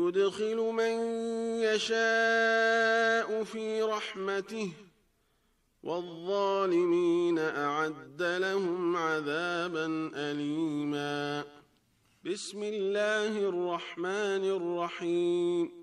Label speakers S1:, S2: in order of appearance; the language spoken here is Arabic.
S1: يدخل من يشاء في رحمته والظالمين أعد لهم عذابا أليما. بسم الله الرحمن الرحيم